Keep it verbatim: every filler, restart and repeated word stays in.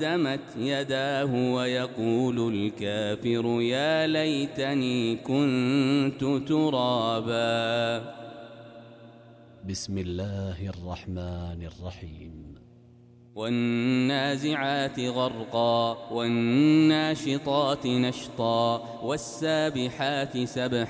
قدمت يداه ويقول الكافر يا ليتني كنت ترابا. بسم الله الرحمن الرحيم. والنازعات غرقا والناشطات نشطا والسابحات سبحا